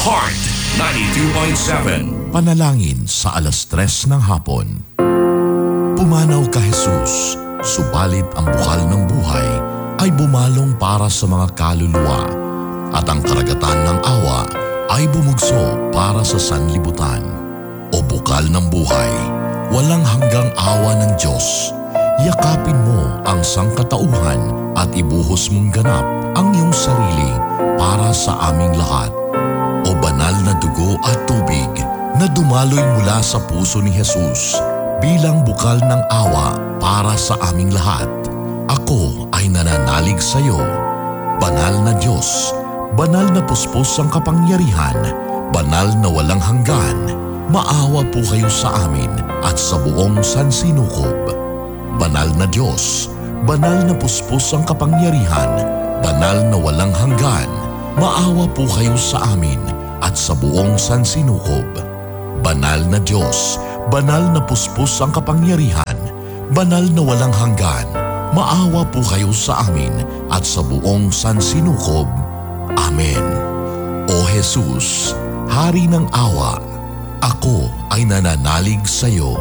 Heart 92.7. Panalangin sa alas 3 ng hapon. Pumanaw ka Jesus, subalit ang bukal ng buhay ay bumalong para sa mga kaluluwa at ang karagatan ng awa ay bumugso para sa sanlibutan. O bukal ng buhay, walang hanggang awa ng Diyos, yakapin mo ang sangkatauhan at ibuhos mong ganap ang iyong sarili para sa aming lahat. O banal na dugo at tubig na dumaloy mula sa puso ni Jesus bilang bukal ng awa para sa aming lahat. Ako ay nananalig sa iyo. Banal na Diyos, banal na puspos ang kapangyarihan, banal na walang hanggan, maawa po kayo sa amin at sa buong sansinukob. Banal na Diyos, banal na puspos ang kapangyarihan, banal na walang hanggan, maawa po kayo sa amin at sa buong sansinukob. Banal na Diyos, banal na puspos ang kapangyarihan, banal na walang hanggan, maawa po kayo sa amin at sa buong sansinukob. Amen. O Jesus, Hari ng awa, ako ay nananalig sa iyo.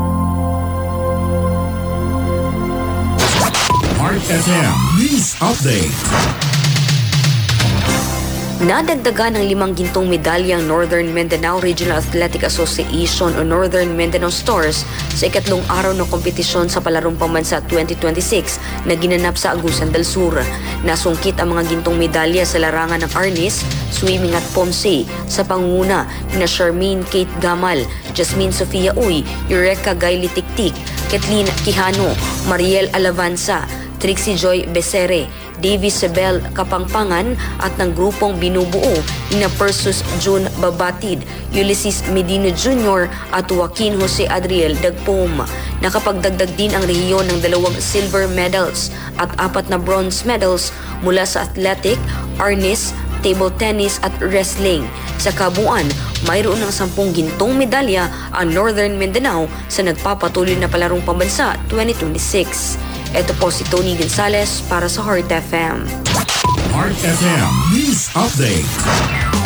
Heart FM News Update. Nadagdagan ng 5 gintong medalya ang Northern Mindanao Regional Athletic Association o Northern Mindanao Stars sa ikatlong araw ng kompetisyon sa Palarong Pambansa 2026 na ginanap sa Agusan del Sur. Nasungkit ang mga gintong medalya sa larangan ng arnis, swimming at pomse sa pangunguna ni Charmaine Kate Gamal, Jasmine Sofia Uy, Eureka Gaili Tiktik, Kathleen Quijano, Mariel Alavanza, Trixie Joy Becerre, Davis Sebel Kapangpangan at ng grupong binubuo ina Persus June Babatid, Ulysses Medino Jr. at Joaquin Jose Adriel Dagpom. Nakapagdagdag din ang rehiyon ng 2 silver medals at 4 na bronze medals mula sa athletic, arnis, table tennis at wrestling. Sa kabuuan, mayroon ng 10 gintong medalya ang Northern Mindanao sa nagpapatuloy na Palarong Pambansa 2026. Ito po si Tony Gonzales para sa Heart FM. Heart FM News Update.